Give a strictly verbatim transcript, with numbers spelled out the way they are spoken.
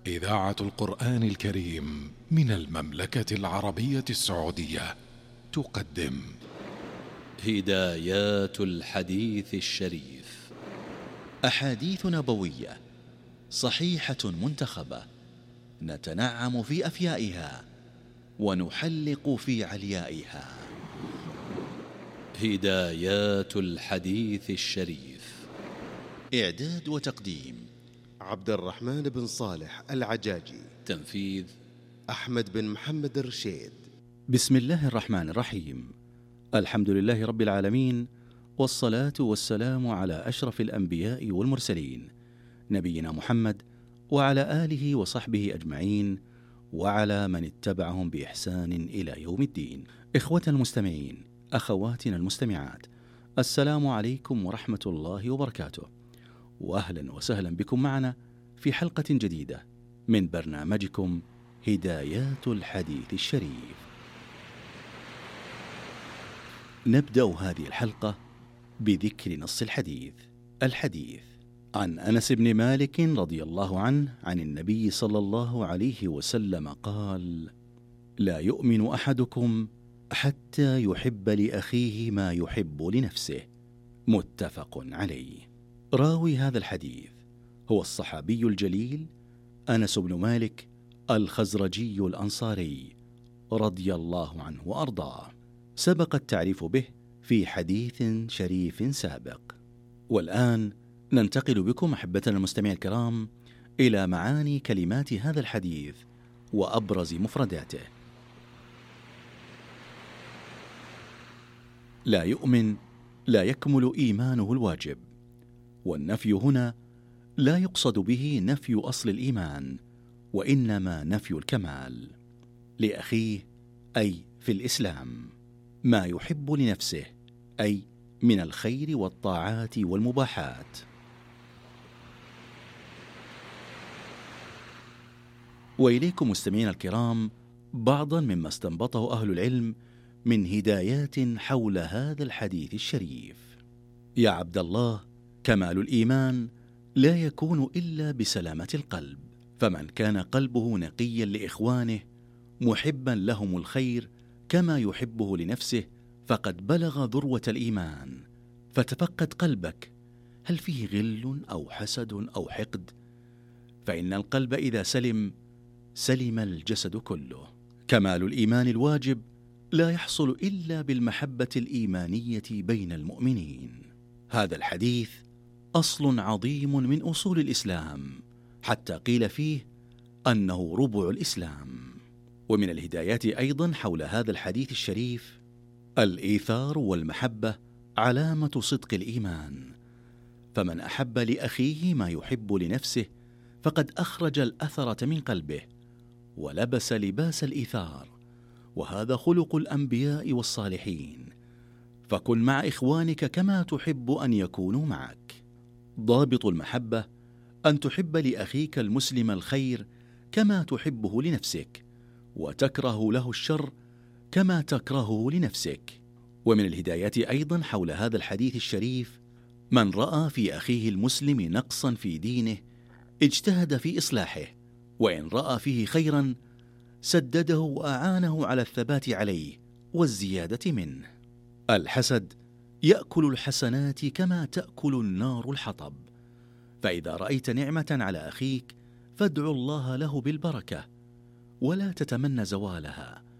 إذاعة القرآن الكريم من المملكة العربية السعودية تقدم هدايات الحديث الشريف، أحاديث نبوية صحيحة منتخبة، نتنعم في أفيائها ونحلق في عليائها. هدايات الحديث الشريف، إعداد وتقديم عبد الرحمن بن صالح العجاجي، تنفيذ أحمد بن محمد الرشيد. بسم الله الرحمن الرحيم. الحمد لله رب العالمين، والصلاة والسلام على أشرف الأنبياء والمرسلين، نبينا محمد وعلى آله وصحبه أجمعين، وعلى من اتبعهم بإحسان إلى يوم الدين. إخوة المستمعين، أخواتنا المستمعات، السلام عليكم ورحمة الله وبركاته، وأهلا وسهلا بكم معنا في حلقة جديدة من برنامجكم هدايات الحديث الشريف. نبدأ هذه الحلقة بذكر نص الحديث. الحديث عن أنس بن مالك رضي الله عنه عن النبي صلى الله عليه وسلم قال: لا يؤمن أحدكم حتى يحب لأخيه ما يحب لنفسه. متفق عليه. راوي هذا الحديث هو الصحابي الجليل أنس بن مالك الخزرجي الأنصاري رضي الله عنه وأرضاه، سبق التعريف به في حديث شريف سابق. والآن ننتقل بكم أحبتنا المستمعين الكرام إلى معاني كلمات هذا الحديث وأبرز مفرداته. لا يؤمن لا يكمل إيمانه الواجب، والنفي هنا لا يقصد به نفي أصل الإيمان، وإنما نفي الكمال لأخيه، أي في الإسلام، ما يحب لنفسه، أي من الخير والطاعات والمباحات. وإليكم مستمعين الكرام بعضا مما استنبطه أهل العلم من هدايات حول هذا الحديث الشريف. يا عبد الله، كمال الإيمان لا يكون إلا بسلامة القلب، فمن كان قلبه نقيا لإخوانه محبا لهم الخير كما يحبه لنفسه فقد بلغ ذروة الإيمان. فتفقد قلبك، هل فيه غل أو حسد أو حقد؟ فإن القلب إذا سلم سلم الجسد كله. كمال الإيمان الواجب لا يحصل إلا بالمحبة الإيمانية بين المؤمنين. هذا الحديث أصل عظيم من أصول الإسلام، حتى قيل فيه أنه ربع الإسلام. ومن الهدايات أيضا حول هذا الحديث الشريف الإيثار والمحبة علامة صدق الإيمان، فمن أحب لأخيه ما يحب لنفسه فقد أخرج الأثرة من قلبه ولبس لباس الإيثار، وهذا خلق الأنبياء والصالحين. فكن مع إخوانك كما تحب أن يكونوا معك. ضابط المحبة أن تحب لأخيك المسلم الخير كما تحبه لنفسك، وتكره له الشر كما تكرهه لنفسك. ومن الهدايات أيضا حول هذا الحديث الشريف من رأى في أخيه المسلم نقصا في دينه اجتهد في إصلاحه، وإن رأى فيه خيرا سدده وأعانه على الثبات عليه والزيادة منه. الحسد يأكل الحسنات كما تأكل النار الحطب، فإذا رأيت نعمة على أخيك فادع الله له بالبركة ولا تتمنى زوالها،